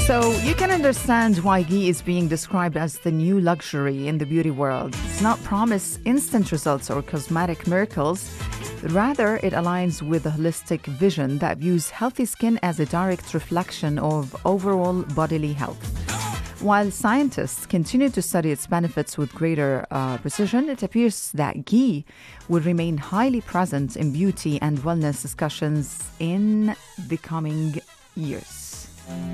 So you can understand why ghee is being described as the new luxury in the beauty world. It's not promise instant results or cosmetic miracles. Rather, it aligns with a holistic vision that views healthy skin as a direct reflection of overall bodily health. While scientists continue to study its benefits with greater precision, it appears that ghee will remain highly present in beauty and wellness discussions in the coming years.